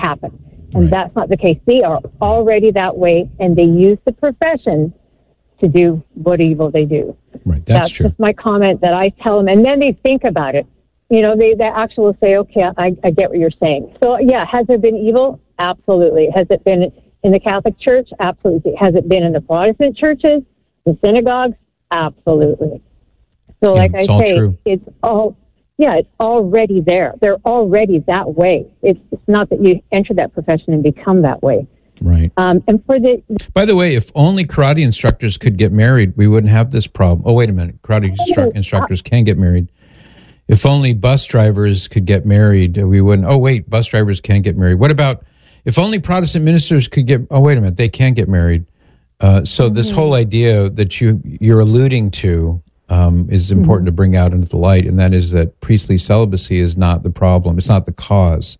happen. And that's not the case. They are already that way, and they use the profession to do what evil they do. Right, that's true. Just my comment that I tell them, and then they think about it. You know, they actually will say, okay, I get what you're saying. So, yeah, has there been evil? Absolutely. Has it been in the Catholic Church? Absolutely. Has it been in the Protestant churches, the synagogues? Absolutely. So, like I say, true. it's already there. They're already that way. It's not that you enter that profession and become that way. Right. And by the way, if only karate instructors could get married, we wouldn't have this problem. Oh, wait a minute. Karate instructors can get married. If only bus drivers could get married, we wouldn't. Oh, wait, bus drivers can get married. What about if only Protestant ministers could get? Oh, wait a minute, they can get married. So this whole idea that you're alluding to is important to bring out into the light, and that is that priestly celibacy is not the problem. It's not the cause.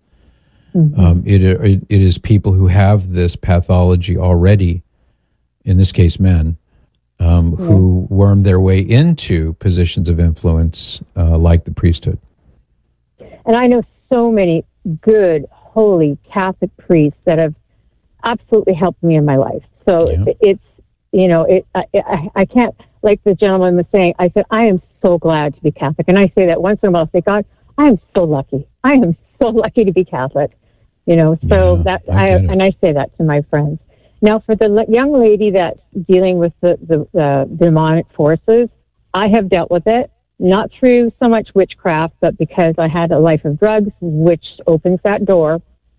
It is people who have this pathology already, in this case men, who worm their way into positions of influence like the priesthood. And I know so many good, holy Catholic priests that have absolutely helped me in my life. So it's, you know, I can't, like the gentleman was saying, I said, I am so glad to be Catholic. And I say that once in a while, I say, God, I am so lucky. I am so lucky to be Catholic. You know, so I say that to my friends. Now, for the young lady that's dealing with the demonic forces, I have dealt with it, not through so much witchcraft, but because I had a life of drugs, which opens that door.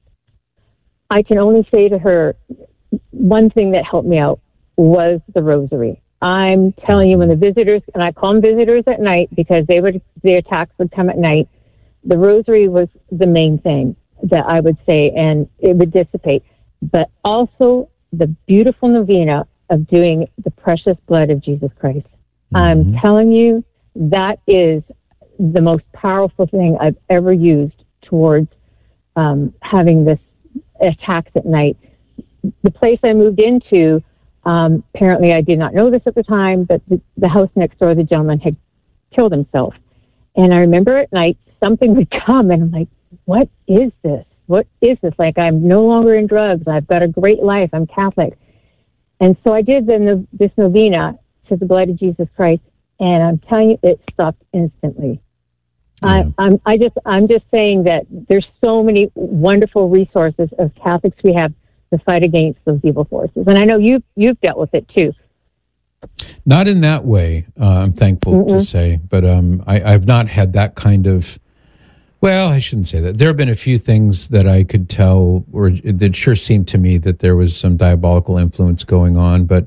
I can only say to her, one thing that helped me out was the rosary. I'm telling you, when the visitors, and I call them visitors at night because the attacks would come at night, the rosary was the main thing that I would say, and it would dissipate. But also the beautiful novena of doing the precious blood of Jesus Christ. I'm telling you, that is the most powerful thing I've ever used towards having this attacks at night. The place I moved into, apparently I did not know this at the time, but the house next door, the gentleman had killed himself. And I remember at night, something would come, and I'm like, what is this? What is this? Like, I'm no longer in drugs. I've got a great life. I'm Catholic. And so I did this novena to the blood of Jesus Christ, and I'm telling you, it stopped instantly. Yeah. I'm just saying that there's so many wonderful resources of Catholics we have to fight against those evil forces. And I know you've dealt with it too. Not in that way, I'm thankful to say, but I've not had that kind of, well, I shouldn't say that. There have been a few things that I could tell, or that sure seemed to me that there was some diabolical influence going on, but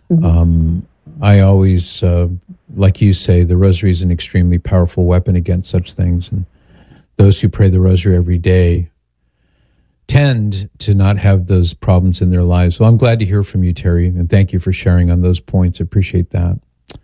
I always, like you say, the rosary is an extremely powerful weapon against such things, and those who pray the rosary every day tend to not have those problems in their lives. Well, I'm glad to hear from you, Terry, and thank you for sharing on those points. I appreciate that.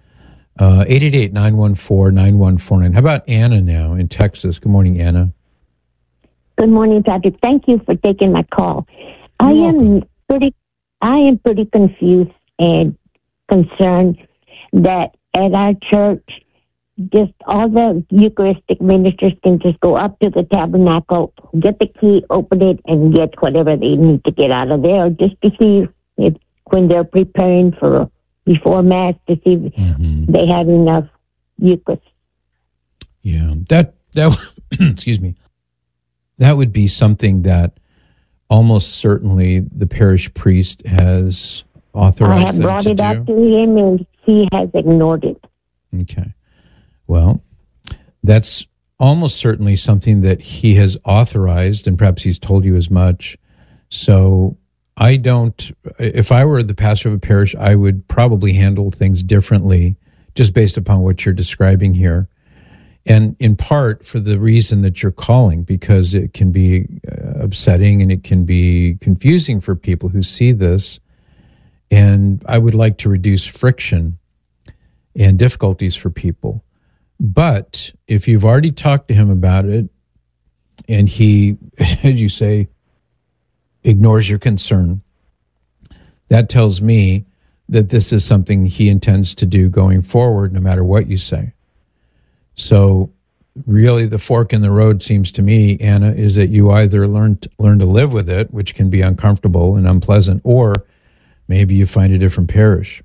888-914-9149. How about Anna now in Texas? Good morning, Anna. Good morning, Patrick. Thank you for taking my call. I am pretty confused and concerned that at our church, just all the Eucharistic ministers can just go up to the tabernacle, get the key, open it, and get whatever they need to get out of there, just to see if when they're preparing for before Mass, to see if they have enough Eucharist. Yeah, that excuse me, that would be something that almost certainly the parish priest has authorized. I have brought it up to him, and he has ignored it. Okay. Well, that's almost certainly something that he has authorized, and perhaps he's told you as much. So if I were the pastor of a parish, I would probably handle things differently just based upon what you're describing here. And in part for the reason that you're calling, because it can be upsetting and it can be confusing for people who see this. And I would like to reduce friction and difficulties for people. But if you've already talked to him about it and he, as you say, ignores your concern, that tells me that this is something he intends to do going forward, no matter what you say. So really the fork in the road, seems to me, Anna, is that you either learn to live with it, which can be uncomfortable and unpleasant, or maybe you find a different parish.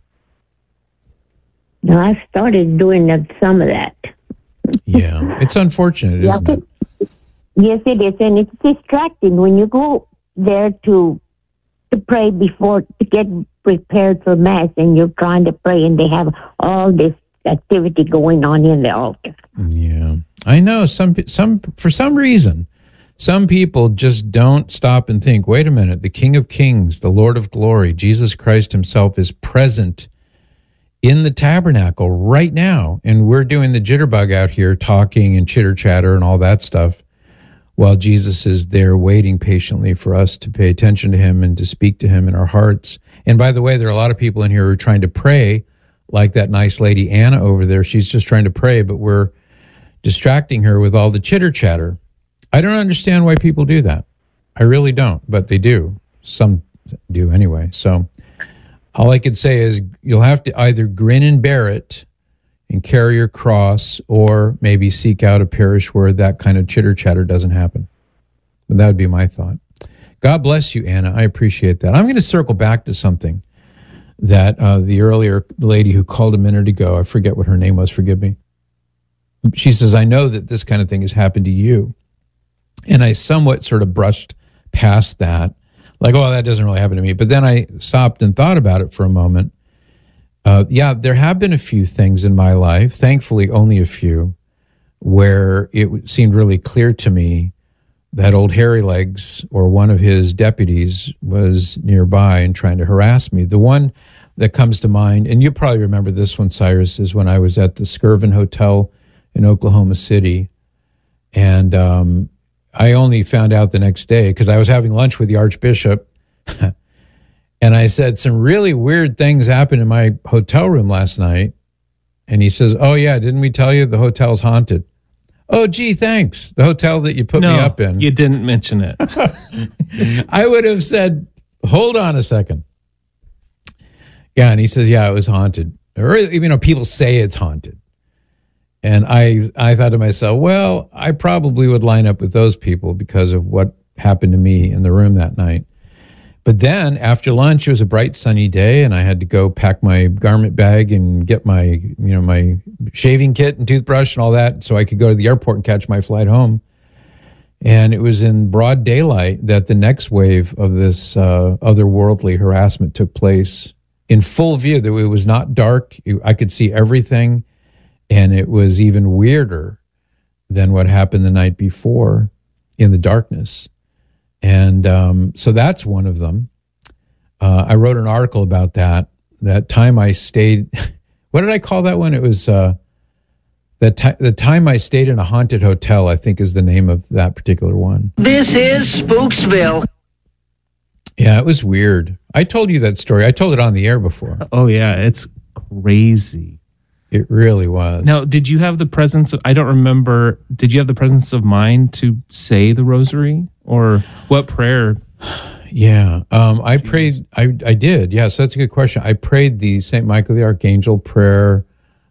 No, I started doing some of that. Yeah, it's unfortunate, isn't it? Yes, it is, and it's distracting when you go there to pray before, to get prepared for Mass, and you're trying to pray, and they have all this activity going on in the altar. Yeah, I know. Some for some reason, some people just don't stop and think, wait a minute, the King of Kings, the Lord of Glory, Jesus Christ himself is present in the tabernacle right now. And we're doing the jitterbug out here, talking and chitter chatter and all that stuff, while Jesus is there waiting patiently for us to pay attention to him and to speak to him in our hearts. And by the way, there are a lot of people in here who are trying to pray, like that nice lady Anna over there. She's just trying to pray, but we're distracting her with all the chitter chatter. I don't understand why people do that. I really don't, but they do. Some do anyway. So all I could say is you'll have to either grin and bear it and carry your cross, or maybe seek out a parish where that kind of chitter chatter doesn't happen. But that would be my thought. God bless you, Anna. I appreciate that. I'm going to circle back to something that the earlier lady who called a minute ago, I forget what her name was, forgive me. She says, I know that this kind of thing has happened to you. And I somewhat sort of brushed past that, like, oh, that doesn't really happen to me. But then I stopped and thought about it for a moment. Yeah, there have been a few things in my life, thankfully only a few, where it seemed really clear to me that old Hairy Legs or one of his deputies was nearby and trying to harass me. The one that comes to mind, and you probably remember this one, Cyrus, is when I was at the Skirvin Hotel in Oklahoma City. And I only found out the next day because I was having lunch with the Archbishop. And I said, some really weird things happened in my hotel room last night. And he says, oh, yeah, didn't we tell you the hotel's haunted? Oh, gee, thanks. The hotel that you put me up in. You didn't mention it. I would have said, hold on a second. Yeah, and he says, yeah, it was haunted. Or, people say it's haunted. And I thought to myself, well, I probably would line up with those people because of what happened to me in the room that night. But then after lunch, it was a bright sunny day, and I had to go pack my garment bag and get my, my shaving kit and toothbrush and all that so I could go to the airport and catch my flight home. And it was in broad daylight that the next wave of this otherworldly harassment took place in full view. It was not dark. I could see everything, and it was even weirder than what happened the night before in the darkness. And so that's one of them. I wrote an article about that time I stayed. What did I call that one? It was the time I stayed in a haunted hotel, I think, is the name of that particular one. This is Spooksville. Yeah, it was weird. I told you that story. I told it on the air before. Oh, yeah. It's crazy. It really was. Now, did you have the presence of, I don't remember, did you have the presence of mind to say the rosary? Or what prayer? Yeah, I prayed. I did. Yeah, so that's a good question. I prayed the St. Michael the Archangel prayer.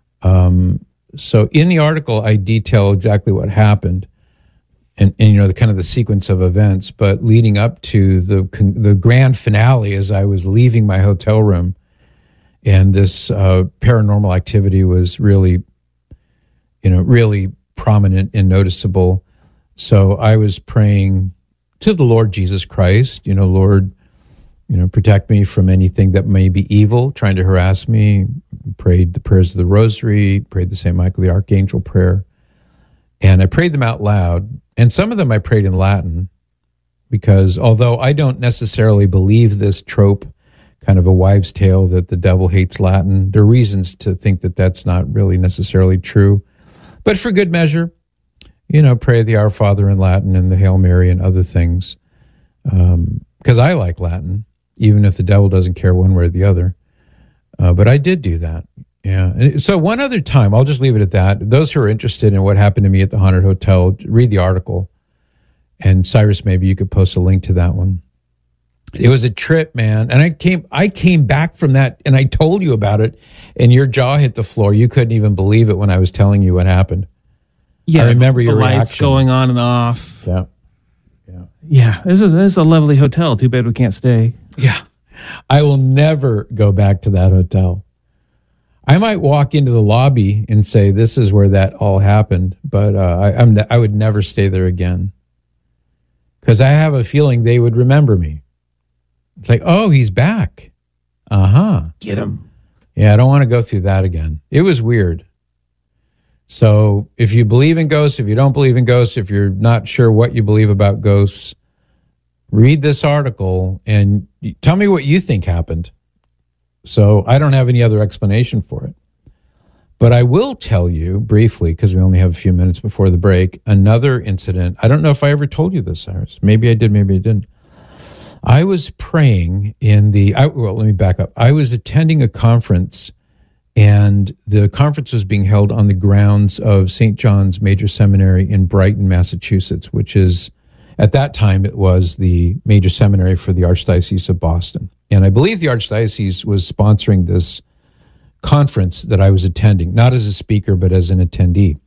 So in the article, I detail exactly what happened, and the kind of the sequence of events. But leading up to the grand finale, as I was leaving my hotel room, and this paranormal activity was really, really prominent and noticeable. So I was praying to the Lord Jesus Christ, Lord, protect me from anything that may be evil, trying to harass me. Prayed the prayers of the Rosary, prayed the St. Michael the Archangel prayer. And I prayed them out loud. And some of them I prayed in Latin because although I don't necessarily believe this trope, kind of a wives' tale that the devil hates Latin, there are reasons to think that that's not really necessarily true. But for good measure, pray the Our Father in Latin and the Hail Mary and other things. Because I like Latin, even if the devil doesn't care one way or the other. But I did do that. Yeah. So one other time, I'll just leave it at that. Those who are interested in what happened to me at the haunted hotel, read the article. And Cyrus, maybe you could post a link to that one. It was a trip, man. And I came back from that and I told you about it and your jaw hit the floor. You couldn't even believe it when I was telling you what happened. Yeah, I remember your the lights reaction. going on and off. Yeah. Yeah, this is a lovely hotel. Too bad we can't stay. Yeah. I will never go back to that hotel. I might walk into the lobby and say, this is where that all happened, but I would never stay there again. Because I have a feeling they would remember me. It's like, oh, he's back. Get him. Yeah, I don't want to go through that again. It was weird. So if you believe in ghosts, if you don't believe in ghosts, if you're not sure what you believe about ghosts, read this article and tell me what you think happened. So I don't have any other explanation for it. But I will tell you briefly, because we only have a few minutes before the break, another incident. I don't know if I ever told you this, Cyrus. Maybe I did, maybe I didn't. I was praying let me back up. I was attending a conference, and the conference was being held on the grounds of St. John's Major Seminary in Brighton, Massachusetts, which is, at that time, it was the major seminary for the Archdiocese of Boston. And I believe the Archdiocese was sponsoring this conference that I was attending, not as a speaker, but as an attendee.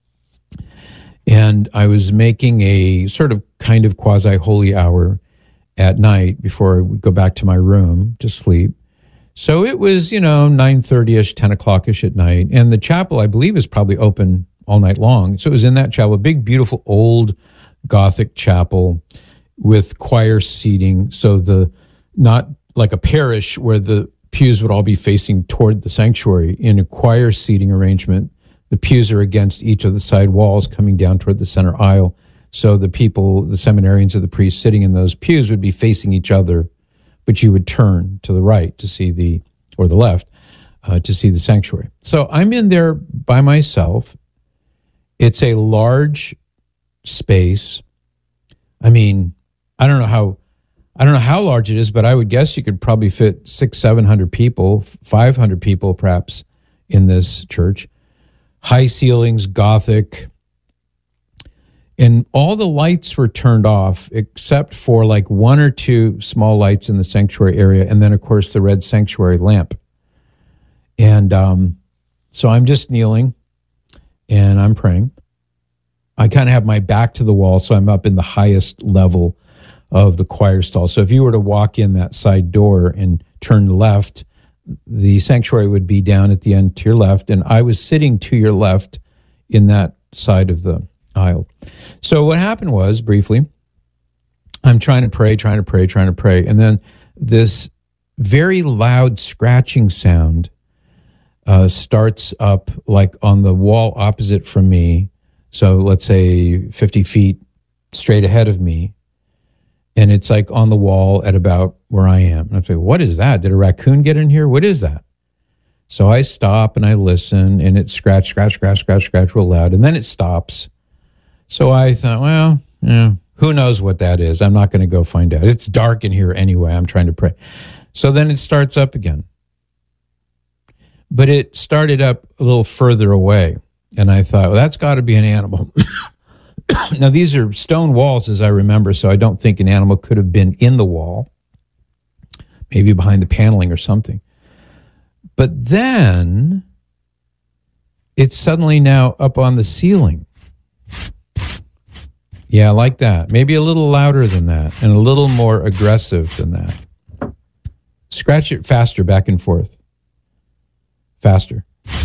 And I was making a sort of kind of quasi-holy hour at night before I would go back to my room to sleep. So it was, 9:30-ish, 10 o'clock-ish at night. And the chapel, I believe, is probably open all night long. So it was in that chapel, a big, beautiful, old Gothic chapel with choir seating. So not like a parish where the pews would all be facing toward the sanctuary. In a choir seating arrangement, the pews are against each of the side walls coming down toward the center aisle. So the people, the seminarians or the priests sitting in those pews would be facing each other, but you would turn to the right to see or the left, to see the sanctuary. So I'm in there by myself. It's a large space. I mean, I don't know how large it is, but I would guess you could probably fit 600-700 people, 500 people perhaps in this church. High ceilings, Gothic. And all the lights were turned off except for like one or two small lights in the sanctuary area. And then, of course, the red sanctuary lamp. And so I'm just kneeling and I'm praying. I kind of have my back to the wall, so I'm up in the highest level of the choir stall. So if you were to walk in that side door and turn left, the sanctuary would be down at the end to your left. And I was sitting to your left in that side of the aisle. So what happened was, briefly, I'm trying to pray. And then this very loud scratching sound starts up like on the wall opposite from me. So let's say 50 feet straight ahead of me. And it's like on the wall at about where I am. And I'm saying, what is that? Did a raccoon get in here? What is that? So I stop and I listen, and it scratch real loud. And then it stops. So I thought, well, who knows what that is? I'm not going to go find out. It's dark in here anyway. I'm trying to pray. So then it starts up again. But it started up a little further away. And I thought, well, that's got to be an animal. Now, these are stone walls, as I remember, so I don't think an animal could have been in the wall, maybe behind the paneling or something. But then it's suddenly now up on the ceiling. Yeah, like that. Maybe a little louder than that and a little more aggressive than that. Scratch it faster, back and forth. Faster.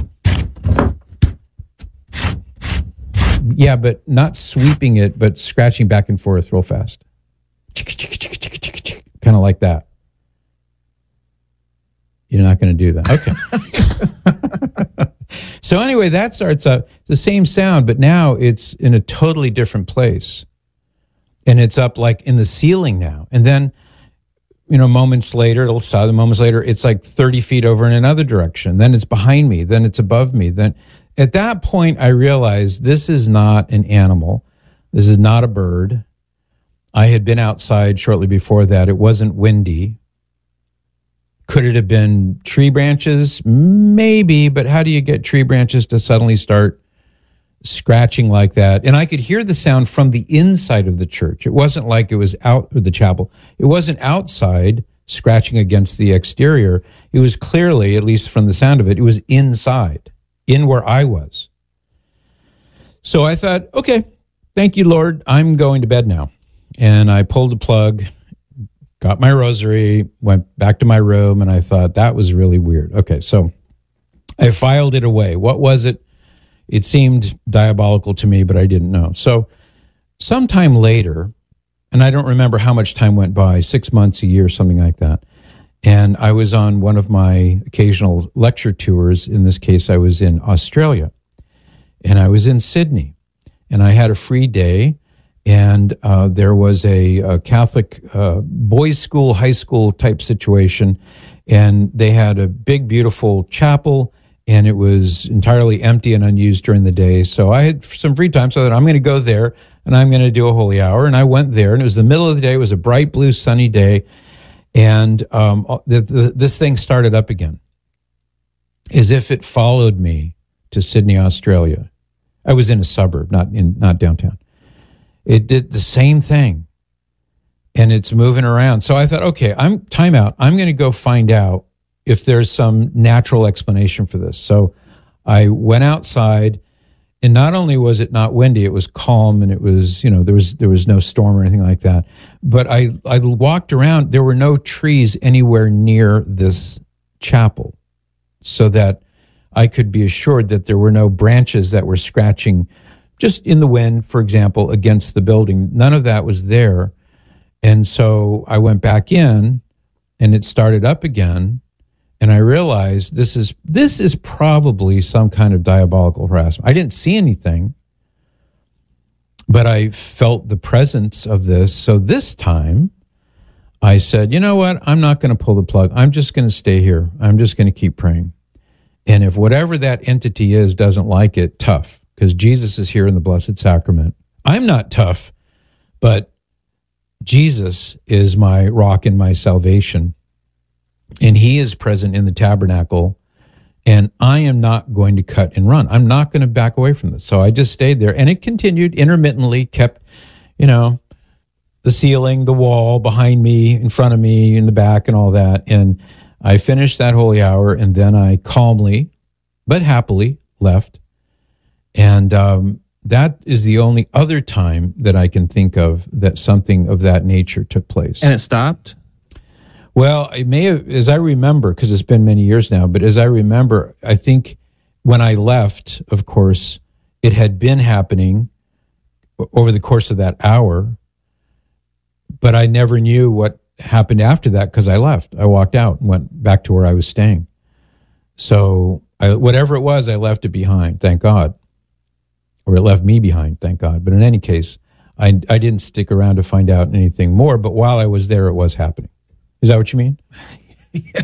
Yeah, but not sweeping it, but scratching back and forth real fast. Kind of like that. You're not going to do that. Okay. So anyway, that starts up the same sound, but now it's in a totally different place. And it's up like in the ceiling now. And then, moments later, it'll stop. Moments later, it's like 30 feet over in another direction. Then it's behind me. Then it's above me. Then at that point, I realized this is not an animal. This is not a bird. I had been outside shortly before that. It wasn't windy. Could it have been tree branches? Maybe, but how do you get tree branches to suddenly start scratching like that? And I could hear the sound from the inside of the church. It wasn't like it was out of the chapel. It wasn't outside scratching against the exterior. It was clearly, at least from the sound of it, it was inside, in where I was. So I thought, okay, thank you, Lord. I'm going to bed now. And I pulled the plug, got my rosary, went back to my room, and I thought that was really weird. Okay, so I filed it away. What was it? It seemed diabolical to me, but I didn't know. So sometime later, and I don't remember how much time went by, 6 months, a year, something like that. And I was on one of my occasional lecture tours. In this case, I was in Australia. And I was in Sydney. And I had a free day. And there was a Catholic boys' school, high school type situation. And they had a big, beautiful chapel. And it was entirely empty and unused during the day. So I had some free time. So I thought, I'm going to go there and I'm going to do a holy hour. And I went there. And it was the middle of the day. It was a bright, blue, sunny day. And this thing started up again, as if it followed me to Sydney, Australia. I was in a suburb, not downtown. It did the same thing, and it's moving around. So I thought, okay, time out. I'm going to go find out if there's some natural explanation for this. So I went outside, and not only was it not windy, it was calm, and it was, there was no storm or anything like that. But I walked around. There were no trees anywhere near this chapel, so that I could be assured that there were no branches that were scratching just in the wind, for example, against the building. None of that was there. And so I went back in, and it started up again. And I realized this is probably some kind of diabolical harassment. I didn't see anything, but I felt the presence of this. So this time I said, you know what? I'm not going to pull the plug. I'm just going to stay here. I'm just going to keep praying. And if whatever that entity is doesn't like it, tough, because Jesus is here in the Blessed Sacrament. I'm not tough, but Jesus is my rock and my salvation. And he is present in the tabernacle, and I am not going to cut and run. I'm not going to back away from this. So I just stayed there, and it continued intermittently, kept, the ceiling, the wall behind me, in front of me, in the back, and all that. And I finished that holy hour, and then I calmly, but happily, left. And that is the only other time that I can think of that something of that nature took place. And it stopped? Well, it may have, as I remember, because it's been many years now, but as I remember, I think when I left, of course, it had been happening over the course of that hour, but I never knew what happened after that because I left. I walked out and went back to where I was staying. So whatever it was, I left it behind, thank God. Or it left me behind, thank God. But in any case, I didn't stick around to find out anything more, but while I was there, it was happening. Is that what you mean? Yeah.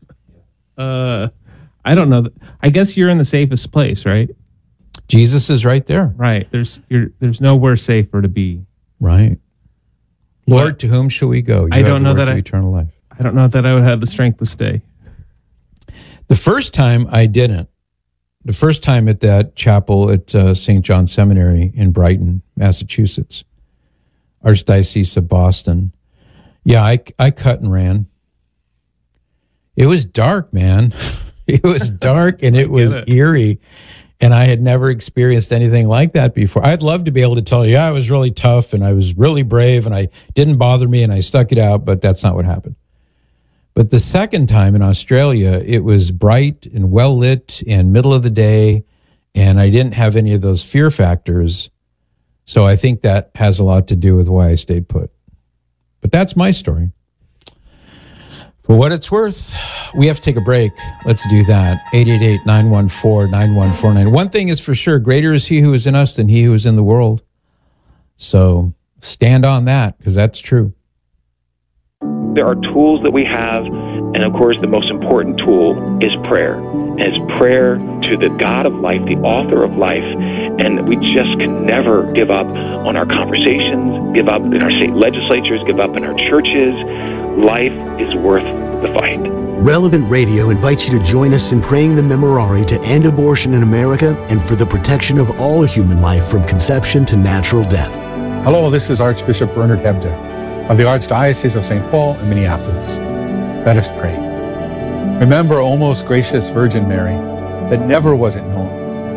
I don't know. I guess you're in the safest place, right? Jesus is right there. Right. There's nowhere safer to be. Right. Lord, to whom shall we go? I don't know that eternal life. I don't know that I would have the strength to stay. The first time I didn't. The first time at that chapel at St. John Seminary in Brighton, Massachusetts, Archdiocese of Boston. Yeah, I cut and ran. It was dark, man. It was dark and it was eerie. And I had never experienced anything like that before. I'd love to be able to tell you, I was really tough and I was really brave and I didn't bother me and I stuck it out, but that's not what happened. But the second time in Australia, it was bright and well lit and middle of the day, and I didn't have any of those fear factors. So I think that has a lot to do with why I stayed put. But that's my story. For what it's worth, we have to take a break. Let's do that. 888-914-9149. One thing is for sure, greater is he who is in us than he who is in the world. So stand on that, because that's true. There are tools that we have, and of course the most important tool is prayer. And it's prayer to the God of life, the author of life, and we just can never give up on our conversations, give up in our state legislatures, give up in our churches. Life is worth the fight. Relevant Radio invites you to join us in praying the Memorare to end abortion in America and for the protection of all human life from conception to natural death. Hello, this is Archbishop Bernard Hebda of the Archdiocese of St. Paul in Minneapolis. Let us pray. Remember, O most gracious Virgin Mary, that never was it known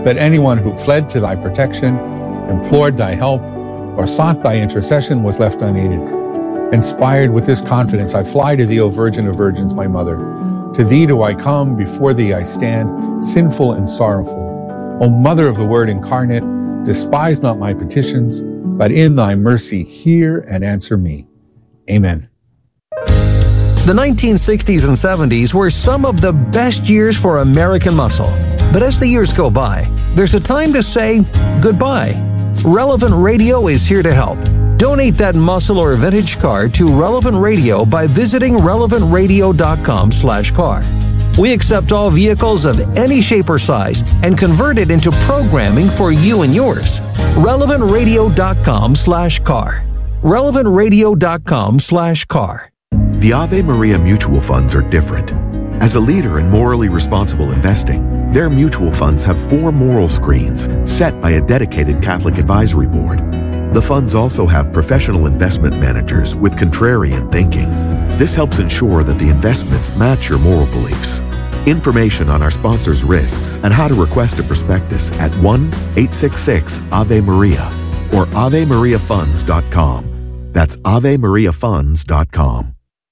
that anyone who fled to thy protection, implored thy help, or sought thy intercession was left unaided. Inspired with this confidence, I fly to thee, O Virgin of Virgins, my mother. To thee do I come, before thee I stand, sinful and sorrowful. O Mother of the Word incarnate, despise not my petitions, but in thy mercy hear and answer me. Amen. The 1960s and 70s were some of the best years for American muscle. But as the years go by, there's a time to say goodbye. Relevant Radio is here to help. Donate that muscle or vintage car to Relevant Radio by visiting relevantradio.com/car. We accept all vehicles of any shape or size and convert it into programming for you and yours. relevantradio.com/car. relevantradio.com/car. The Ave Maria mutual funds are different. As a leader in morally responsible investing, their mutual funds have 4 moral screens set by a dedicated Catholic advisory board. The funds also have professional investment managers with contrarian thinking. This helps ensure that the investments match your moral beliefs. Information on our sponsors' risks and how to request a prospectus at 1-866-AVE-MARIA or AveMariaFunds.com. That's AveMariaFunds.com.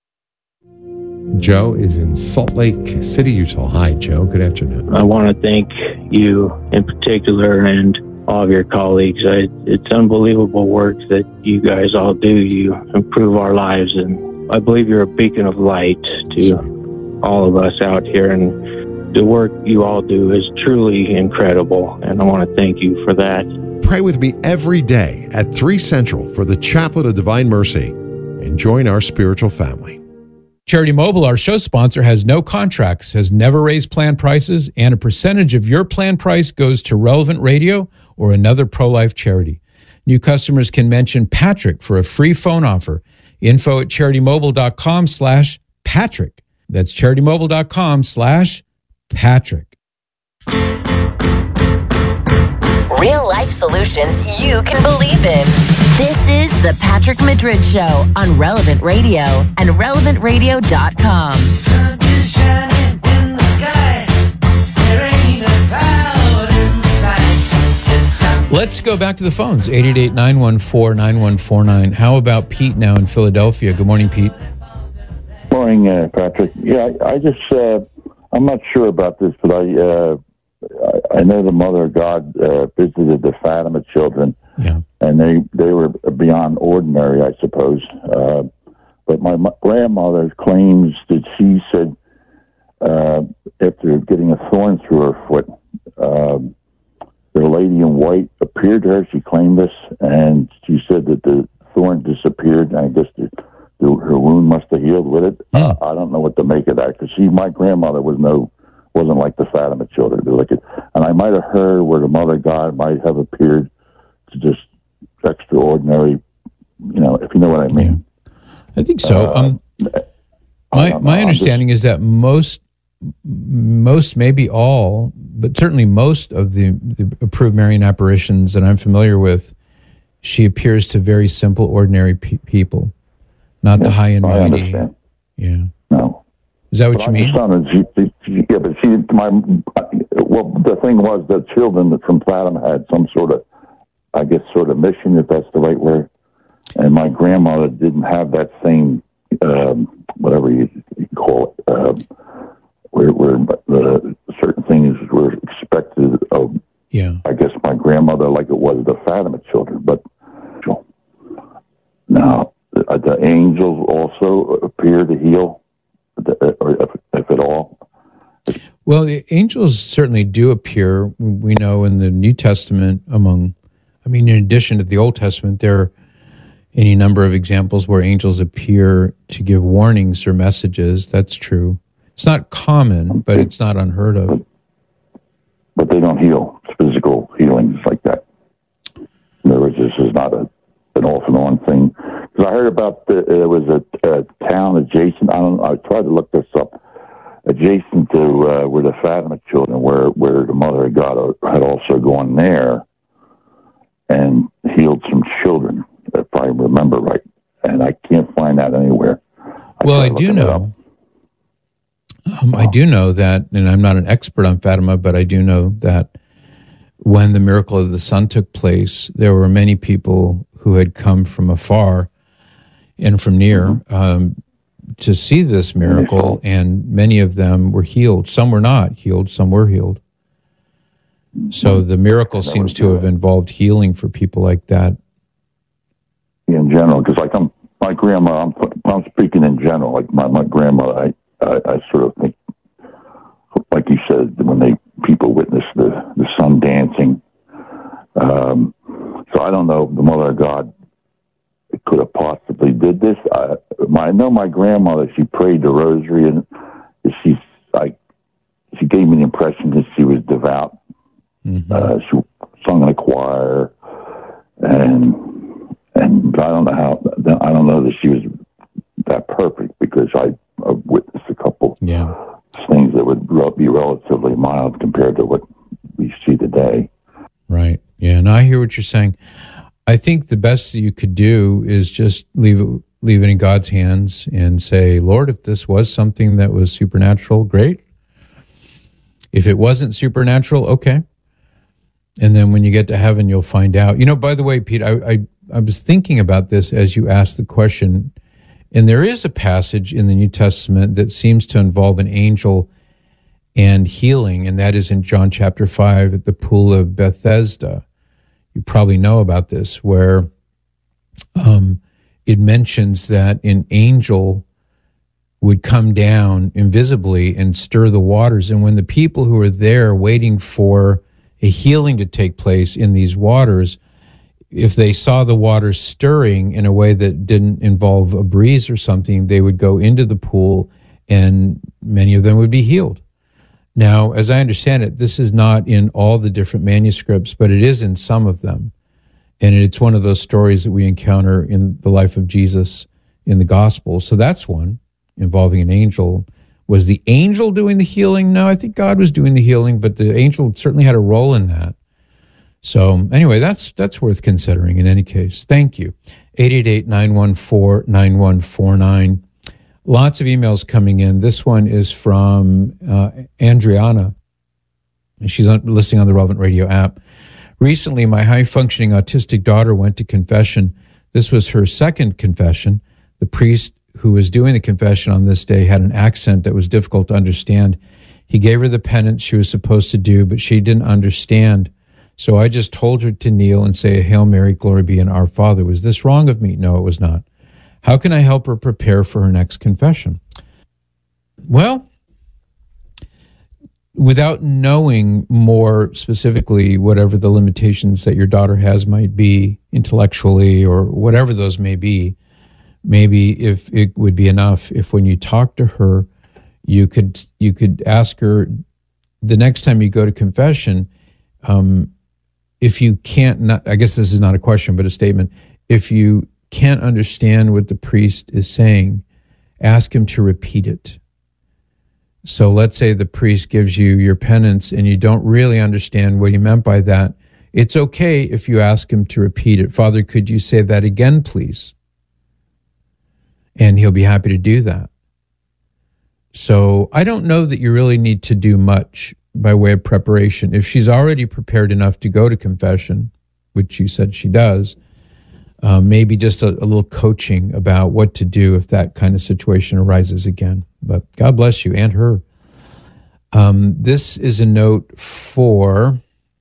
Joe is in Salt Lake City, Utah. Hi, Joe. Good afternoon. I want to thank you in particular and all of your colleagues. It's unbelievable work that you guys all do. You improve our lives, and I believe you're a beacon of light to all of us out here. And the work you all do is truly incredible, and I want to thank you for that. Pray with me every day at 3 Central for the Chaplet of Divine Mercy and join our spiritual family. Charity Mobile, our show sponsor, has no contracts, has never raised plan prices, and a percentage of your plan price goes to Relevant Radio or another pro-life charity. New customers can mention Patrick for a free phone offer. Info at CharityMobile.com/Patrick. That's CharityMobile.com/Patrick. Real life solutions you can believe in. This is the Patrick Madrid Show on Relevant Radio and RelevantRadio.com. Sun is shining in the sky. There ain't a cloud in sight. Let's go back to the phones. 888-914-9149. How about Pete now in Philadelphia? Good morning, Pete. Morning, Patrick. Yeah, I just, I'm not sure about this, but I know the Mother of God visited the Fatima children, and they were beyond ordinary, I suppose. But my grandmother claims that she said after getting a thorn through her foot, the lady in white appeared to her. She claimed this, and she said that the thorn disappeared, and I guess her wound must have healed with it. I don't know what to make of that, because my grandmother wasn't like the Fatima children. And I might have heard where the Mother of God might have appeared to just extraordinary, if you know what I mean. Yeah. I think so. My understanding is that most, maybe all, but certainly most of the approved Marian apparitions that I'm familiar with, she appears to very simple, ordinary people, not the high and mighty. I understand. Yeah. No. Is that what you mean? The thing was that children from Fatima had some sort of mission, if that's the right word. And my grandmother didn't have that same, whatever you call it, where certain things were expected of, I guess, my grandmother, like it was the Fatima children. But now, the angels also appear to heal, or if at all. Well, the angels certainly do appear. We know in the New Testament in addition to the Old Testament, there are any number of examples where angels appear to give warnings or messages. That's true. It's not common, but it's not unheard of. But they don't heal. It's physical healings like that. In other words, this is not an off and on thing. Because I heard about there was a town adjacent. I tried to look this up. Adjacent to where the Fatima children, where the Mother of God had also gone there and healed some children, if I remember right. And I can't find that anywhere. I do know. I do know that, and I'm not an expert on Fatima, but I do know that when the miracle of the sun took place, there were many people who had come from afar and from near to see this miracle, and many of them were healed. Some were not healed, some were healed. So the miracle seems to have involved healing for people like that. In general, because like my grandma, I'm speaking in general, like my grandma, I sort of think, like you said, when people witness the sun dancing. So I don't know if the Mother of God could have possibly did this. I know my grandmother, she prayed the rosary, and she gave me the impression that she was devout. Mm-hmm. She sung in a choir, and I don't know that she was that perfect, because I witnessed a couple things that would be relatively mild compared to what we see today. Right. Yeah. And I hear what you're saying. I think the best that you could do is just leave it in God's hands and say, Lord, if this was something that was supernatural, great. If it wasn't supernatural, okay. And then when you get to heaven, you'll find out. You know, by the way, Pete, I was thinking about this as you asked the question, and there is a passage in the New Testament that seems to involve an angel and healing, and that is in John chapter 5 at the pool of Bethesda. You probably know about this, where it mentions that an angel would come down invisibly and stir the waters. And when the people who were there waiting for a healing to take place in these waters, if they saw the waters stirring in a way that didn't involve a breeze or something, they would go into the pool and many of them would be healed. Now, as I understand it, this is not in all the different manuscripts, but it is in some of them. And it's one of those stories that we encounter in the life of Jesus in the gospel. So that's one involving an angel. Was the angel doing the healing? No, I think God was doing the healing, but the angel certainly had a role in that. So anyway, that's worth considering in any case. Thank you. 888-914-9149. Lots of emails coming in. This one is from Andriana. She's listening on the Relevant Radio app. Recently, my high-functioning autistic daughter went to confession. This was her second confession. The priest who was doing the confession on this day had an accent that was difficult to understand. He gave her the penance she was supposed to do, but she didn't understand. So I just told her to kneel and say a Hail Mary, glory be, and Our Father. Was this wrong of me? No, it was not. How can I help her prepare for her next confession? Well, without knowing more specifically whatever the limitations that your daughter has might be intellectually or whatever those may be, maybe if it would be enough if when you talk to her, you could ask her the next time you go to confession, if you can't, I guess this is not a question, but a statement. If you can't understand what the priest is saying, ask him to repeat it. So let's say the priest gives you your penance and you don't really understand what he meant by that. It's okay if you ask him to repeat it. Father, could you say that again, please? And he'll be happy to do that. So I don't know that you really need to do much by way of preparation. If she's already prepared enough to go to confession, which you said she does, maybe just a little coaching about what to do if that kind of situation arises again. But God bless you and her. This is a note from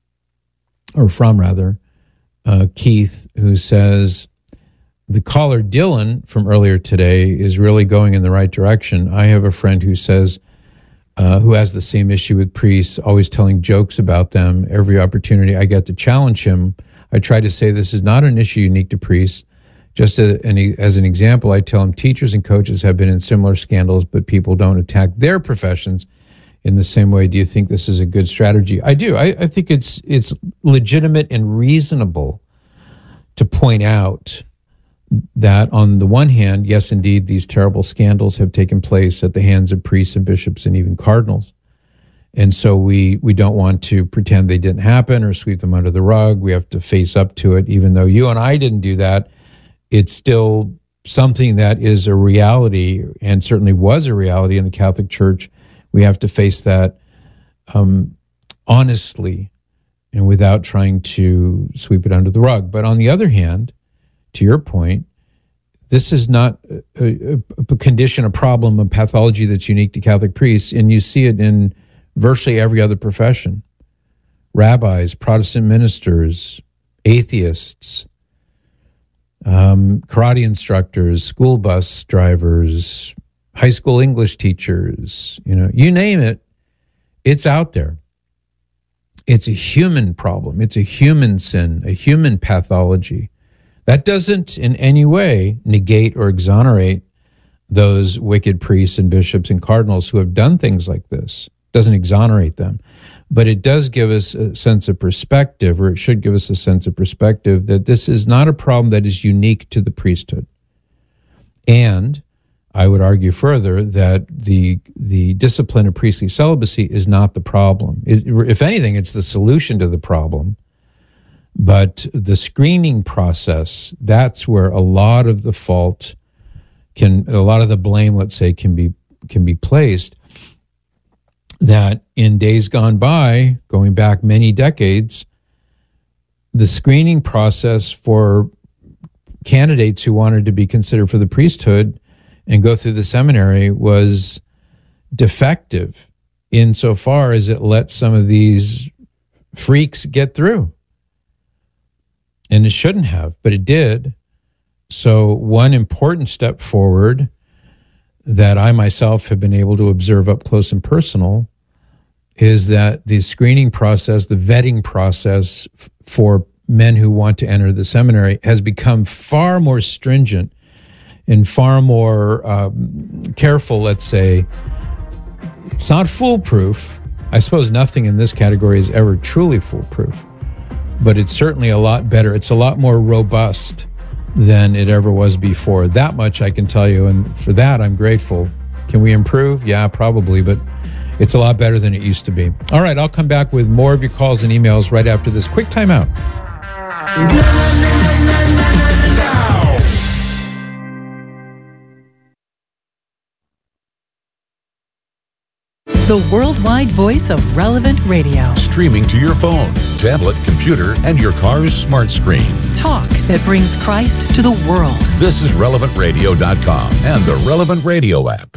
Keith, who says, the caller Dylan from earlier today is really going in the right direction. I have a friend who says, who has the same issue with priests, always telling jokes about them. Every opportunity I get to challenge him, I try to say this is not an issue unique to priests. Just as an example, I tell him teachers and coaches have been in similar scandals, but people don't attack their professions in the same way. Do you think this is a good strategy? I do. I think it's legitimate and reasonable to point out that on the one hand, yes, indeed, these terrible scandals have taken place at the hands of priests and bishops and even cardinals. And so we don't want to pretend they didn't happen or sweep them under the rug. We have to face up to it. Even though you and I didn't do that, it's still something that is a reality and certainly was a reality in the Catholic Church. We have to face that honestly and without trying to sweep it under the rug. But on the other hand, to your point, this is not a condition, a problem, a pathology that's unique to Catholic priests, and you see it in virtually every other profession. Rabbis, Protestant ministers, atheists, karate instructors, school bus drivers, high school English teachers, you name it, it's out there. It's a human problem. It's a human sin, a human pathology. That doesn't in any way negate or exonerate those wicked priests and bishops and cardinals who have done things like this. It doesn't exonerate them. But it does give us a sense of perspective, or it should give us a sense of perspective, that this is not a problem that is unique to the priesthood. And I would argue further that the discipline of priestly celibacy is not the problem. If anything, it's the solution to the problem. But the screening process, that's where a lot of the fault a lot of the blame, let's say, can be placed. That in days gone by, going back many decades, the screening process for candidates who wanted to be considered for the priesthood and go through the seminary was defective insofar as it let some of these freaks get through. And it shouldn't have, but it did. So one important step forward that I myself have been able to observe up close and personal is that the screening process, the vetting process for men who want to enter the seminary has become far more stringent and far more careful, let's say. It's not foolproof. I suppose nothing in this category is ever truly foolproof, but it's certainly a lot better. It's a lot more robust than it ever was before. That much I can tell you, and for that I'm grateful. Can we improve? Yeah, probably, but it's a lot better than it used to be. All right, I'll come back with more of your calls and emails right after this quick timeout. The worldwide voice of Relevant Radio. Streaming to your phone, tablet, computer, and your car's smart screen. Talk that brings Christ to the world. This is RelevantRadio.com and the Relevant Radio app.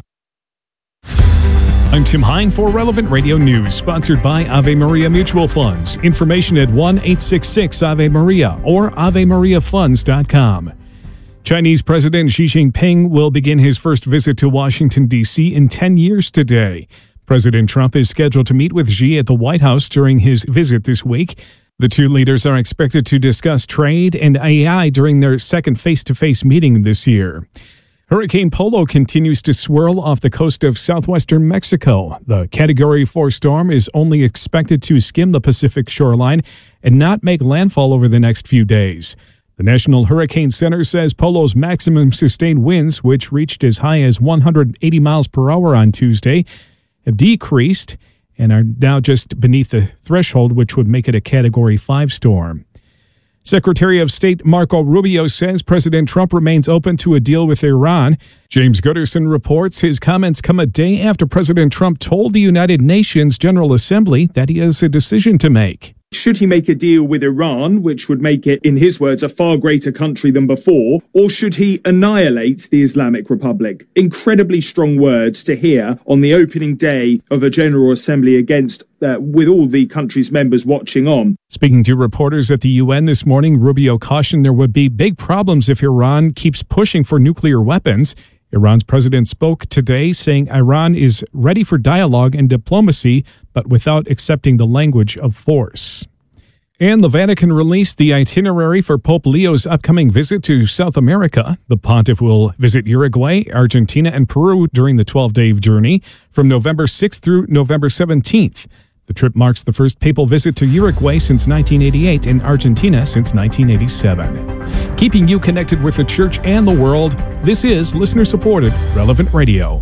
I'm Tim Hine for Relevant Radio News, sponsored by Ave Maria Mutual Funds. Information at 1-866-AVE-MARIA or AveMariaFunds.com. Chinese President Xi Jinping will begin his first visit to Washington, D.C. in 10 years today. President Trump is scheduled to meet with Xi at the White House during his visit this week. The two leaders are expected to discuss trade and AI during their second face-to-face meeting this year. Hurricane Polo continues to swirl off the coast of southwestern Mexico. The Category 4 storm is only expected to skim the Pacific shoreline and not make landfall over the next few days. The National Hurricane Center says Polo's maximum sustained winds, which reached as high as 180 miles per hour on Tuesday, have decreased and are now just beneath the threshold, which would make it a Category 5 storm. Secretary of State Marco Rubio says President Trump remains open to a deal with Iran. James Gooderson reports his comments come a day after President Trump told the United Nations General Assembly that he has a decision to make. Should he make a deal with Iran, which would make it, in his words, a far greater country than before, or should he annihilate the Islamic Republic? Incredibly strong words to hear on the opening day of a General Assembly with all the country's members watching on. Speaking to reporters at the UN this morning, Rubio cautioned there would be big problems if Iran keeps pushing for nuclear weapons. Iran's president spoke today saying Iran is ready for dialogue and diplomacy, but without accepting the language of force. And the Vatican released the itinerary for Pope Leo's upcoming visit to South America. The pontiff will visit Uruguay, Argentina, and Peru during the 12-day journey from November 6th through November 17th. The trip marks the first papal visit to Uruguay since 1988 and Argentina since 1987. Keeping you connected with the church and the world, this is listener-supported Relevant Radio.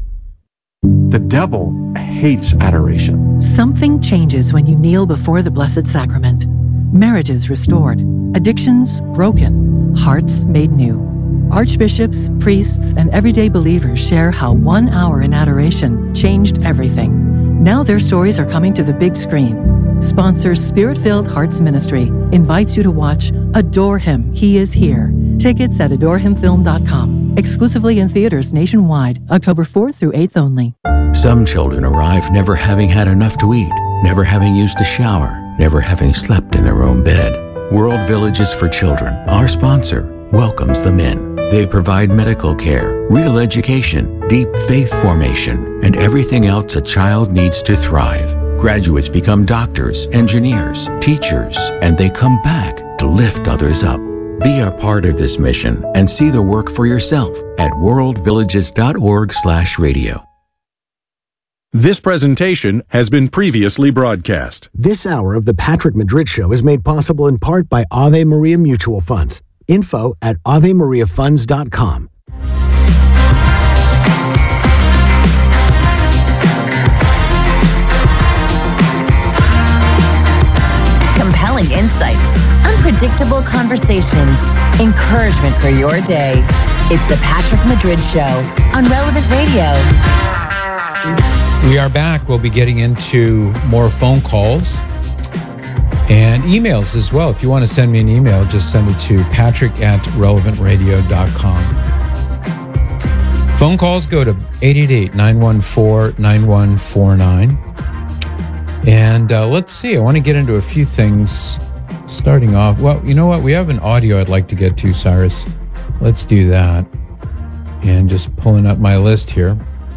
The devil hates adoration. Something changes when you kneel before the Blessed Sacrament. Marriages restored, addictions broken, hearts made new. Archbishops, priests, and everyday believers share how 1 hour in adoration changed everything. Now their stories are coming to the big screen. sponsor Spirit-Filled Hearts Ministry, invites you to watch Adore Him, He Is Here. Tickets at adorehimfilm.com. Exclusively in theaters nationwide, October 4th through 8th only. Some children arrive never having had enough to eat, never having used a shower, never having slept in their own bed. World Villages for Children, our sponsor, welcomes them in. They provide medical care, real education, deep faith formation, and everything else a child needs to thrive. Graduates become doctors, engineers, teachers, and they come back to lift others up. Be a part of this mission and see the work for yourself at worldvillages.org/radio. This presentation has been previously broadcast. This hour of the Patrick Madrid Show is made possible in part by Ave Maria Mutual Funds. Info at AveMariaFunds.com. Compelling insights, unpredictable conversations, encouragement for your day. It's the Patrick Madrid Show on Relevant Radio. We are back. We'll be getting into more phone calls and emails as well. If you want to send me an email, just send it to patrick@relevantradio.com. Phone calls go to 888-914-9149. And let's see, I want to get into a few things starting off. Well, you know what? We have an audio I'd like to get to, Cyrus. Let's do that. And just pulling up my list here.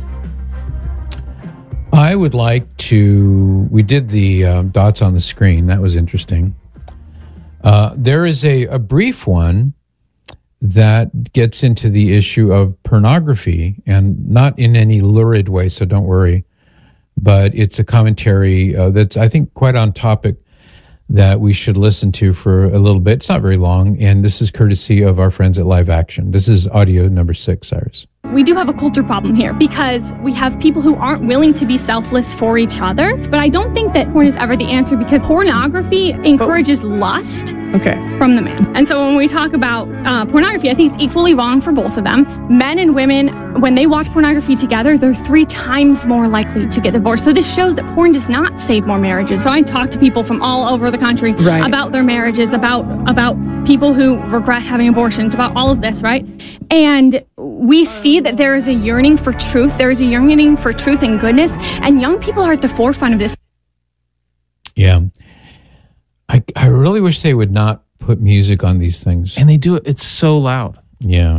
I would like to, we did the dots on the screen. That was interesting. There is a brief one that gets into the issue of pornography, and not in any lurid way, so don't worry. But it's a commentary that's, I think, quite on topic that we should listen to for a little bit. It's not very long, and this is courtesy of our friends at Live Action. This is audio number 6, Cyrus. We do have a culture problem here because we have people who aren't willing to be selfless for each other. But I don't think that porn is ever the answer, because pornography encourages lust from the man. And so when we talk about pornography, I think it's equally wrong for both of them. Men and women, when they watch pornography together, they're 3 times more likely to get divorced. So this shows that porn does not save more marriages. So I talk to people from all over the country about their marriages, about people who regret having abortions, about all of this, right? And we see that there is a yearning for truth. There is a yearning for truth and goodness, and young people are at the forefront of this. Yeah. I really wish they would not put music on these things. And they do it. It's so loud. Yeah.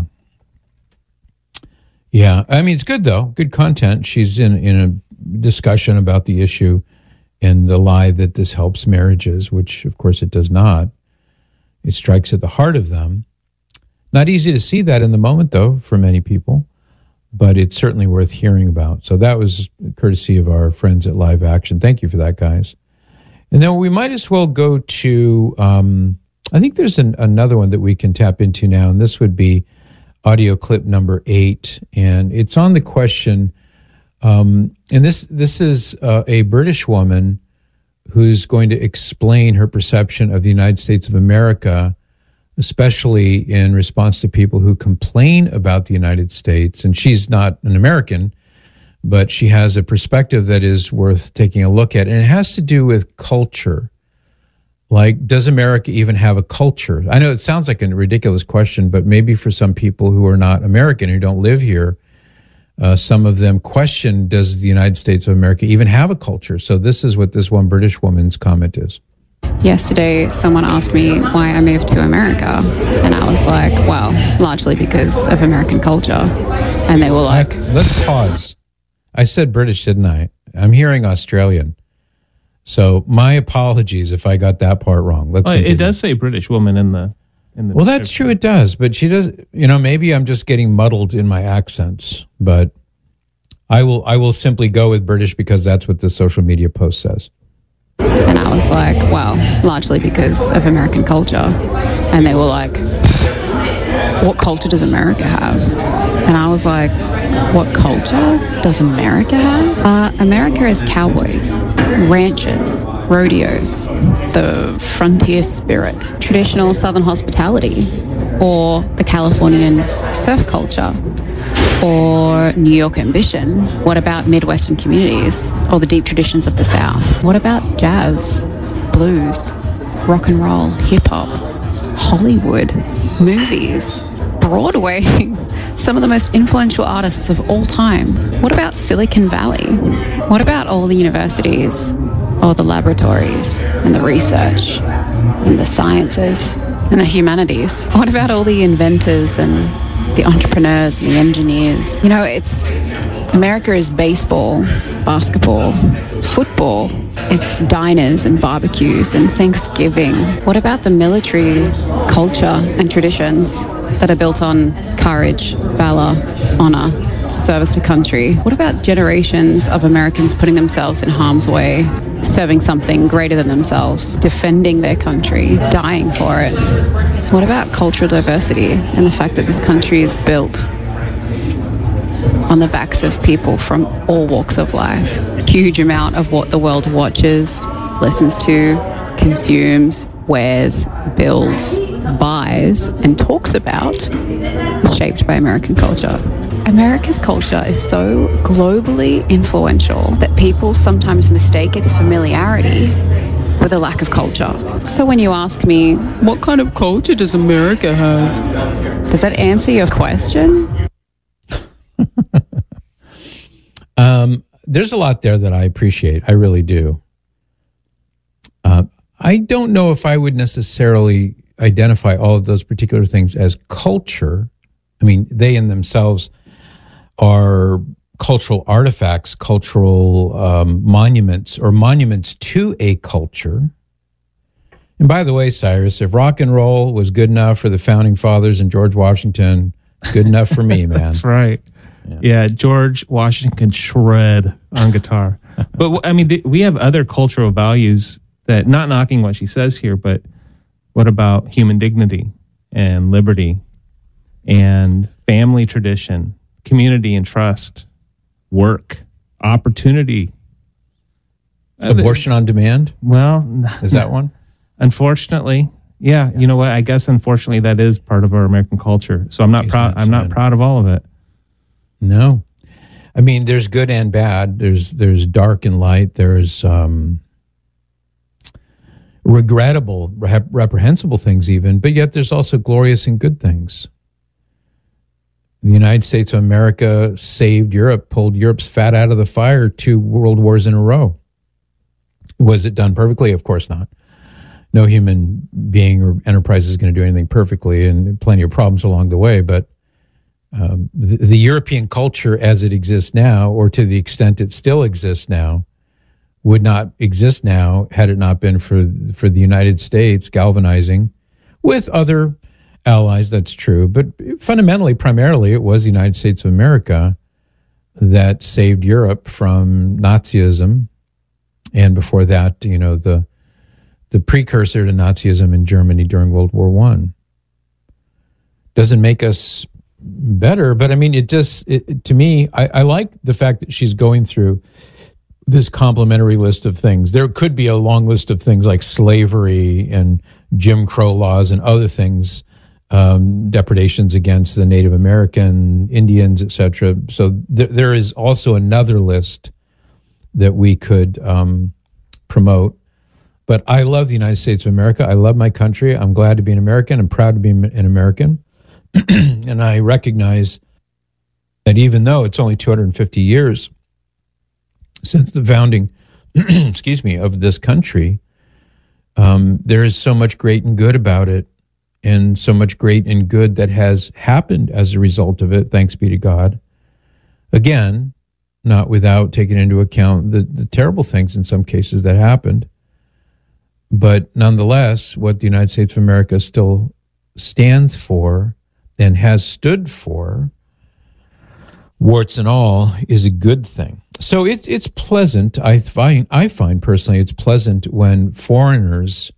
Yeah. I mean, it's good, though. Good content. She's in a discussion about the issue and the lie that this helps marriages, which, of course, it does not. It strikes at the heart of them. Not easy to see that in the moment, though, for many people, but it's certainly worth hearing about. So that was courtesy of our friends at Live Action. Thank you for that, guys. And then we might as well go to, I think there's another one that we can tap into now, and this would be audio clip number 8. And it's on the question, and this is a British woman who's going to explain her perception of the United States of America, especially in response to people who complain about the United States. And she's not an American, but she has a perspective that is worth taking a look at. And it has to do with culture. Like, does America even have a culture? I know it sounds like a ridiculous question, but maybe for some people who are not American, who don't live here, some of them question, does the United States of America even have a culture? So this is what this one British woman's comment is. Yesterday, someone asked me why I moved to America, and I was like, well, largely because of American culture. And they were like... Let's pause. I said British, didn't I? I'm hearing Australian. So my apologies if I got that part wrong. Let's continue. It does say British woman in the well, that's true, it does. But she does, maybe I'm just getting muddled in my accents. But I will simply go with British because that's what the social media post says. And I was like, well, largely because of American culture. And they were like, what culture does America have? And I was like, what culture does America have? America is cowboys, ranchers, rodeos, the frontier spirit, traditional Southern hospitality, or the Californian surf culture, or New York ambition. What about Midwestern communities or the deep traditions of the South? What about jazz? blues, rock and roll, hip-hop, Hollywood, movies, Broadway, some of the most influential artists of all time. What about Silicon Valley? What about all the universities, all the laboratories, and the research, and the sciences, and the humanities? What about all the inventors and the entrepreneurs and the engineers? You know, America is baseball, basketball, football. It's diners and barbecues and Thanksgiving. What about the military culture and traditions that are built on courage, valor, honor, service to country? What about generations of Americans putting themselves in harm's way, serving something greater than themselves, defending their country, dying for it? What about cultural diversity and the fact that this country is built on the backs of people from all walks of life? Huge amount of what the world watches, listens to, consumes, wears, builds, buys, and talks about is shaped by American culture. America's culture is so globally influential that people sometimes mistake its familiarity with a lack of culture. So when you ask me, what kind of culture does America have? Does that answer your question? There's a lot there that I appreciate. I really do. I don't know if I would necessarily identify all of those particular things as culture. I mean, they in themselves are cultural artifacts, cultural monuments, or monuments to a culture. And by the way, Cyrus, if rock and roll was good enough for the founding fathers and George Washington, good enough for me, man. That's right. Yeah, George Washington can shred on guitar. But I mean, we have other cultural values that, not knocking what she says here, but what about human dignity and liberty and family tradition, community and trust, work, opportunity? Abortion on demand? Well, is that one? Unfortunately, yeah. You know what? I guess unfortunately that is part of our American culture. So I'm not proud. I'm not proud of all of it. No. I mean, there's good and bad. There's dark and light. There's regrettable, reprehensible things even, but yet there's also glorious and good things. The United States of America saved Europe, pulled Europe's fat out of the fire 2 world wars in a row. Was it done perfectly? Of course not. No human being or enterprise is going to do anything perfectly, and plenty of problems along the way, but the European culture as it exists now, or to the extent it still exists now, would not exist now had it not been for the United States galvanizing with other allies. That's true. But fundamentally, primarily, it was the United States of America that saved Europe from Nazism. And before that, you know, the precursor to Nazism in Germany during World War I. Doesn't make us better, but I mean, to me, I like the fact that she's going through this complimentary list of things. There could be a long list of things like slavery and Jim Crow laws and other things, depredations against the Native American, Indians, etc. So there is also another list that we could promote. But I love the United States of America. I love my country. I'm glad to be an American. I'm proud to be an American. And I recognize that even though it's only 250 years since the founding, excuse me, of this country, there is so much great and good about it, and so much great and good that has happened as a result of it, thanks be to God. Again, not without taking into account the terrible things in some cases that happened. But nonetheless, what the United States of America still stands for and has stood for, warts and all, is a good thing. So it's pleasant. I find personally it's pleasant when foreigners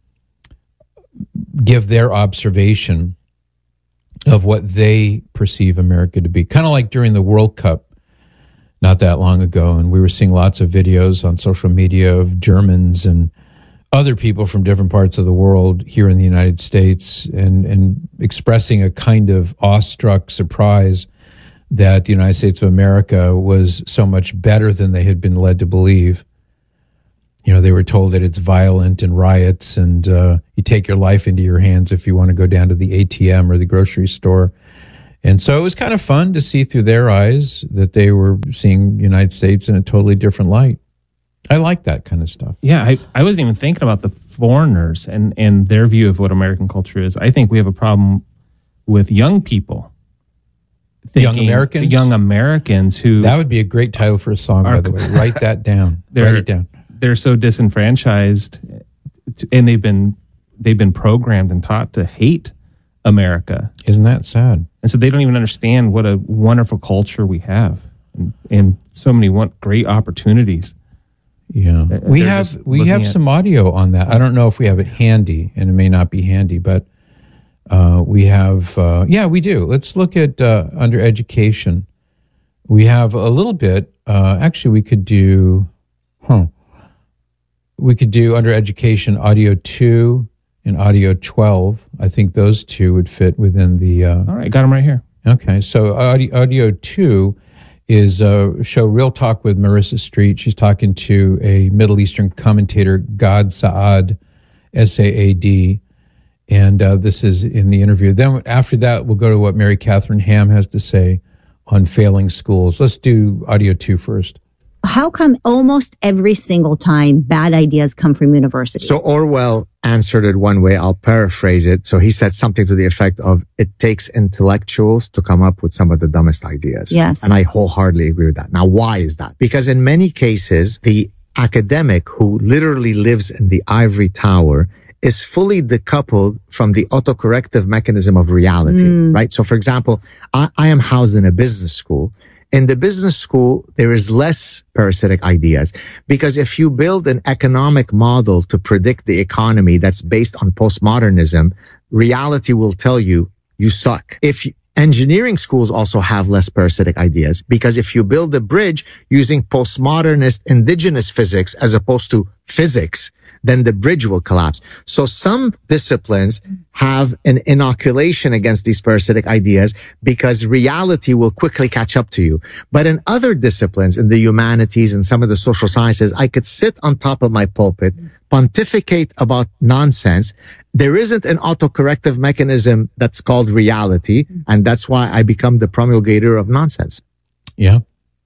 give their observation of what they perceive America to be. Kind of like during the World Cup not that long ago, and we were seeing lots of videos on social media of Germans and other people from different parts of the world here in the United States and expressing a kind of awestruck surprise that the United States of America was so much better than they had been led to believe. They were told that it's violent and riots, and you take your life into your hands if you want to go down to the ATM or the grocery store. And so it was kind of fun to see through their eyes that they were seeing the United States in a totally different light. I like that kind of stuff. Yeah, I wasn't even thinking about the foreigners and their view of what American culture is. I think we have a problem with young people. Young Americans? Young Americans who... That would be a great title for a song, by the way. Write that down. Write it down. They're so disenfranchised, and they've been programmed and taught to hate America. Isn't that sad? And so they don't even understand what a wonderful culture we have and so many great opportunities. Yeah. We have some audio on that. I don't know if we have it handy, and it may not be handy, but we have, we do. Let's look at under education. We have a little bit, actually we could do under education audio 2 and audio 12. I think those two would fit within the... All right, got them right here. Okay, so audio 2 is a show Real Talk with Marissa Street. She's talking to a Middle Eastern commentator, Gad Saad, S-A-A-D, and this is in the interview. Then after that, we'll go to what Mary Catherine Ham has to say on failing schools. Let's do audio 2 first. How come almost every single time bad ideas come from universities? So Orwell answered it one way. I'll paraphrase it. So he said something to the effect of, it takes intellectuals to come up with some of the dumbest ideas. Yes. And I wholeheartedly agree with that. Now, why is that? Because in many cases, the academic who literally lives in the ivory tower is fully decoupled from the autocorrective mechanism of reality, right? So for example, I am housed in a business school. In the business school, there is less parasitic ideas because if you build an economic model to predict the economy that's based on postmodernism, reality will tell you, you suck. Engineering schools also have less parasitic ideas because if you build a bridge using postmodernist indigenous physics as opposed to physics, then the bridge will collapse. So some disciplines have an inoculation against these parasitic ideas because reality will quickly catch up to you. But in other disciplines, in the humanities and some of the social sciences, I could sit on top of my pulpit, pontificate about nonsense. There isn't an autocorrective mechanism that's called reality, and that's why I become the promulgator of nonsense. Yeah.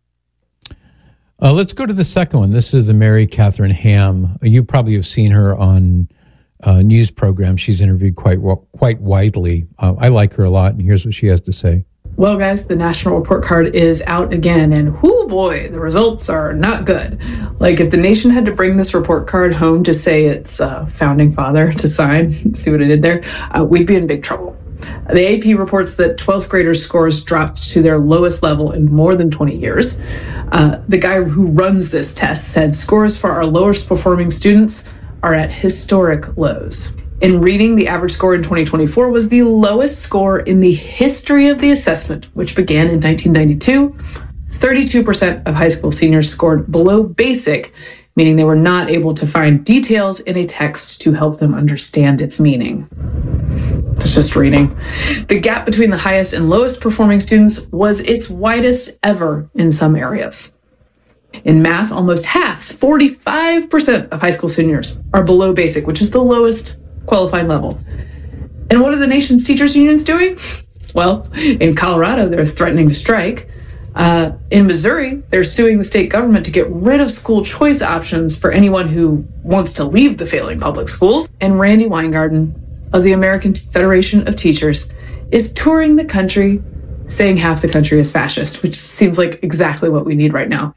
Let's go to the second one. This is the Mary Catherine Ham. You probably have seen her on news programs. She's interviewed quite widely. I like her a lot, and here's what she has to say. Well, guys, the national report card is out again, and whoo boy, the results are not good. Like, if the nation had to bring this report card home to say its founding father to sign, see what I did there, we'd be in big trouble. The AP reports that 12th graders' scores dropped to their lowest level in more than 20 years. The guy who runs this test said scores for our lowest performing students are at historic lows. In reading, the average score in 2024 was the lowest score in the history of the assessment, which began in 1992. 32% of high school seniors scored below basic, meaning they were not able to find details in a text to help them understand its meaning. It's just reading. The gap between the highest and lowest performing students was its widest ever in some areas. In math, almost half, 45% of high school seniors are below basic, which is the lowest qualifying level. And what are the nation's teachers unions doing? Well, in Colorado, they're threatening to strike. In Missouri, they're suing the state government to get rid of school choice options for anyone who wants to leave the failing public schools. And Randy Weingarten of the American Federation of Teachers is touring the country saying half the country is fascist, which seems like exactly what we need right now.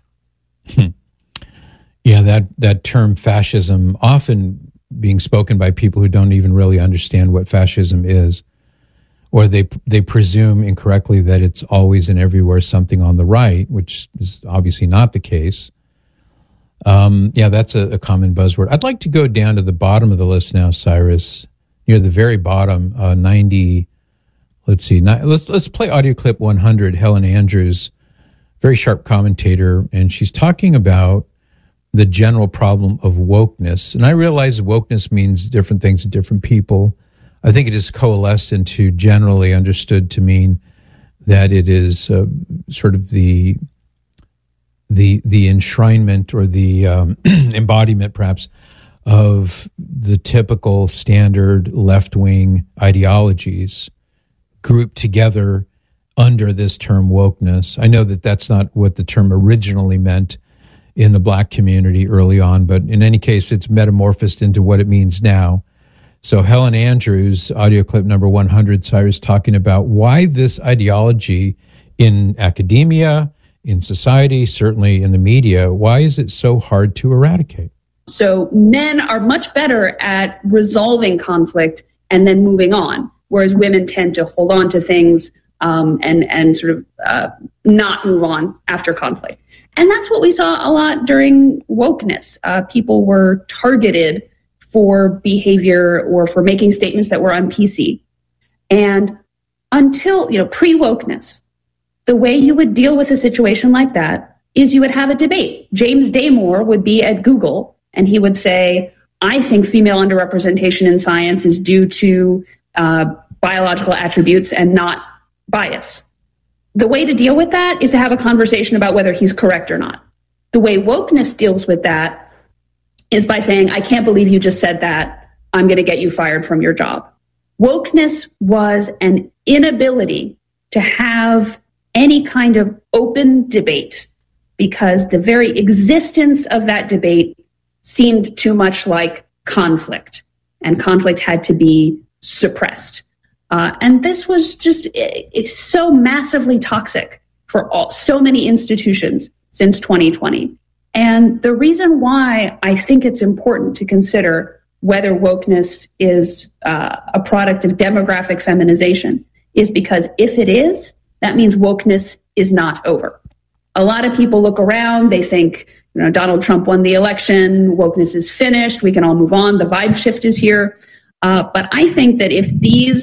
Yeah, that term fascism often being spoken by people who don't even really understand what fascism is, or they presume incorrectly that it's always and everywhere something on the right, which is obviously not the case. Yeah, that's a common buzzword. I'd like to go down to the bottom of the list now, Cyrus, near the very bottom, 90. Let's see. Let's play audio clip 100. Helen Andrews, very sharp commentator, and she's talking about the general problem of wokeness. And I realize wokeness means different things to different people. I think it is coalesced into generally understood to mean that it is sort of the the enshrinement or the embodiment, perhaps, of the typical standard left-wing ideologies grouped together under this term wokeness. I know that that's not what the term originally meant in the Black community early on, but in any case, it's metamorphosed into what it means now. So Helen Andrews, audio clip number 100, Cyrus, talking about why this ideology in academia, in society, certainly in the media, why is it so hard to eradicate? So men are much better at resolving conflict and then moving on, whereas women tend to hold on to things and sort of not move on after conflict. And that's what we saw a lot during wokeness. People were targeted for behavior or for making statements that were un-PC. And until, pre-wokeness, the way you would deal with a situation like that is you would have a debate. James Damore would be at Google and he would say, I think female underrepresentation in science is due to biological attributes and not bias. The way to deal with that is to have a conversation about whether he's correct or not. The way wokeness deals with that is by saying, I can't believe you just said that. I'm going to get you fired from your job. Wokeness was an inability to have any kind of open debate because the very existence of that debate seemed too much like conflict, and conflict had to be suppressed. And this was just so massively toxic for so many institutions since 2020. And the reason why I think it's important to consider whether wokeness is a product of demographic feminization is because if it is, that means wokeness is not over. A lot of people look around, they think, Donald Trump won the election, wokeness is finished, we can all move on, the vibe shift is here. But I think that if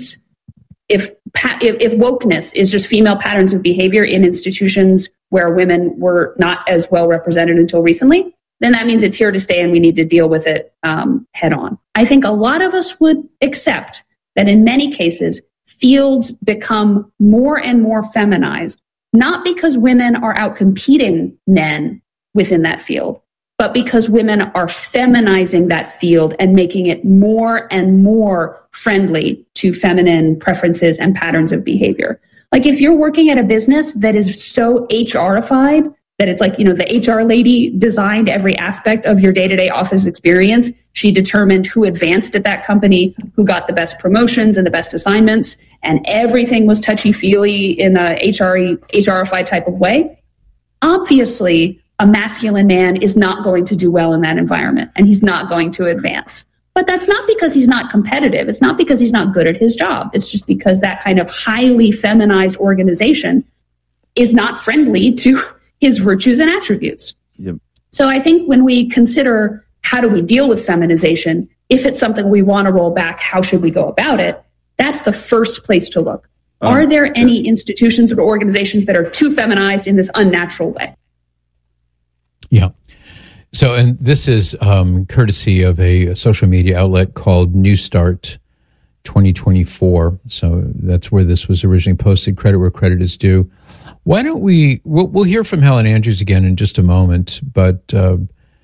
wokeness is just female patterns of behavior in institutions where women were not as well represented until recently, then that means it's here to stay and we need to deal with it head on. I think a lot of us would accept that in many cases, fields become more and more feminized, not because women are out competing men within that field, but because women are feminizing that field and making it more and more friendly to feminine preferences and patterns of behavior. Like if you're working at a business that is so HRified that it's like, the HR lady designed every aspect of your day-to-day office experience. She determined who advanced at that company, who got the best promotions and the best assignments, and everything was touchy-feely in a HRified type of way. Obviously, a masculine man is not going to do well in that environment, and he's not going to advance. But that's not because he's not competitive. It's not because he's not good at his job. It's just because that kind of highly feminized organization is not friendly to his virtues and attributes. Yep. So I think when we consider how do we deal with feminization, if it's something we want to roll back, how should we go about it? That's the first place to look. Are there any institutions or organizations that are too feminized in this unnatural way? Yeah. So, and this is courtesy of a social media outlet called New Start 2024. So that's where this was originally posted. Credit where credit is due. Why don't we'll hear from Helen Andrews again in just a moment, but to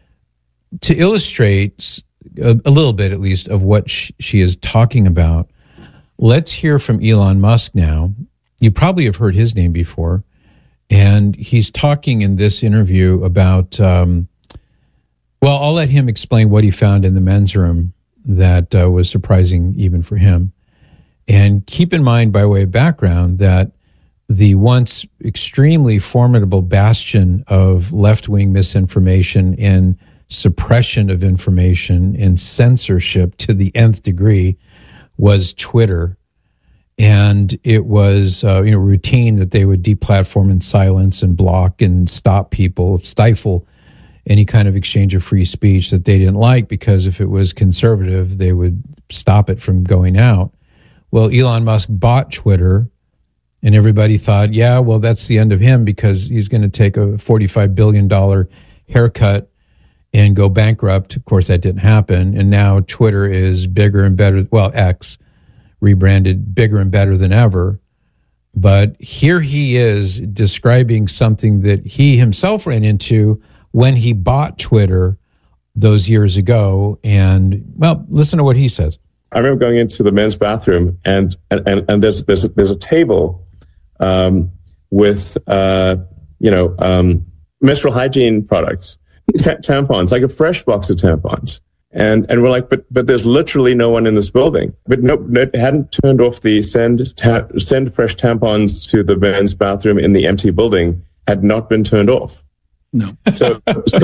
illustrate a little bit, at least, of what she is talking about, let's hear from Elon Musk now. You probably have heard his name before, and he's talking in this interview about, well, I'll let him explain what he found in the men's room that was surprising even for him. And keep in mind, by way of background, that the once extremely formidable bastion of left-wing misinformation and suppression of information and censorship to the nth degree was Twitter. And it was routine that they would deplatform and silence and block and stop people, stifle any kind of exchange of free speech that they didn't like, because if it was conservative, they would stop it from going out. Well, Elon Musk bought Twitter, and everybody thought, yeah, well, that's the end of him because he's going to take a $45 billion haircut and go bankrupt. Of course, that didn't happen. And now Twitter is bigger and better. Well, X rebranded, bigger and better than ever. But here he is describing something that he himself ran into when he bought Twitter those years ago. And, well, listen to what he says. I remember going into the men's bathroom and there's a table with menstrual hygiene products, tampons, like a fresh box of tampons. And we're like, but there's literally no one in this building. But no, it hadn't turned off the send fresh tampons to the men's bathroom in the empty building had not been turned off. No. So